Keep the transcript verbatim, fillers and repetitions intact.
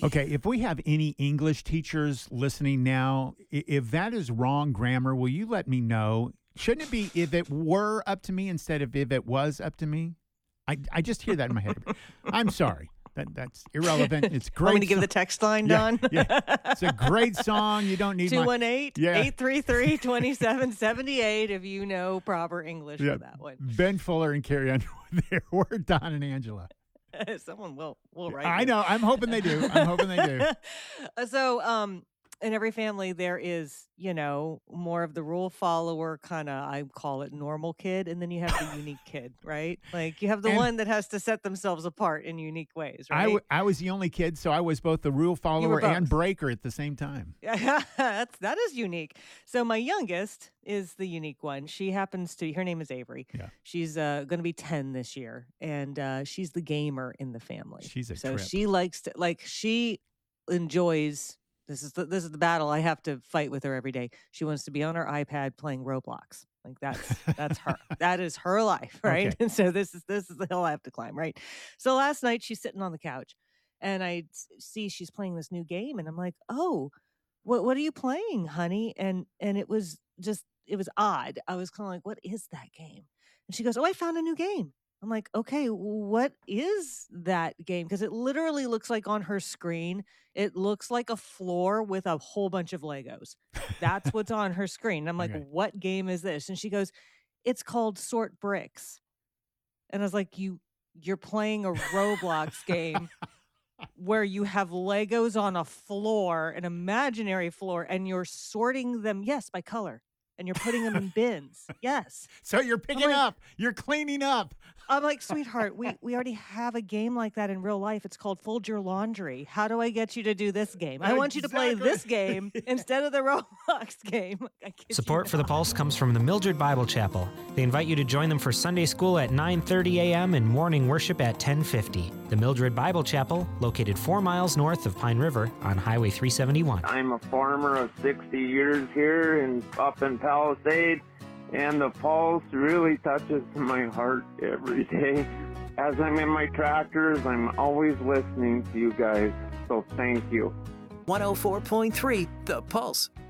Okay, if we have any English teachers listening now, i- if that is wrong grammar, will you let me know? Shouldn't it be if it were up to me instead of if it was up to me? I, I just hear that in my head. I'm sorry. That That's irrelevant. It's great. Want me to give so- the text line, yeah, Don? yeah. It's a great song. You don't need my... two one eight, Yeah. eight three three, two seven seven eight if you know proper English Yeah, for that one. Ben Fuller and Carrie Underwood there. We're Don and Angela. Someone will will write. I you. know. I'm hoping they do. I'm hoping they do. So, um, in every family, there is, you know, more of the rule follower kind of, I call it normal kid, and then you have the unique kid, right? Like you have the And- one that has to set themselves apart in unique ways, I, right? w- I was the only kid, so I was both the rule follower and both. breaker at the same time. Yeah, that's that is unique. So my youngest is the unique one. She happens to. Her name is Avery. Yeah. She's uh, going to be ten this year, and uh, she's the gamer in the family. She's a so trip. she likes to like she enjoys. This is the, this is the battle I have to fight with her every day. She wants to be on her iPad playing Roblox. Like that's that's her. That is her life, right? Okay. And so this is this is the hill I have to climb, right? So last night she's sitting on the couch, and I s- see she's playing this new game, and I'm like, oh. What what are you playing, honey? And and it was just it was odd. I was kind of like, what is that game? And she goes, oh, I found a new game. I'm like, okay, what is that game? Because it literally looks like on her screen, it looks like a floor with a whole bunch of Legos. That's what's on her screen. And I'm like, Okay. what game is this? And she goes, it's called Sort Bricks. And I was like, you you're playing a Roblox game where you have Legos on a floor, an imaginary floor, and you're sorting them, yes, by color. And you're putting them in bins. Yes. So you're picking like- up. You're cleaning up. I'm like, sweetheart, we, we already have a game like that in real life. It's called Fold Your Laundry. How do I get you to do this game? I want you to play Exactly. this game instead of the Roblox game. I kid you Support for the not. Pulse comes from the Mildred Bible Chapel. They invite you to join them for Sunday school at nine thirty a.m. and morning worship at ten fifty. The Mildred Bible Chapel, located four miles north of Pine River on Highway three seventy-one. I'm a farmer of sixty years here and up in Palisade, and the Pulse really touches my heart every day. As I'm in my tractors, I'm always listening to you guys, so thank you. one oh four point three The Pulse.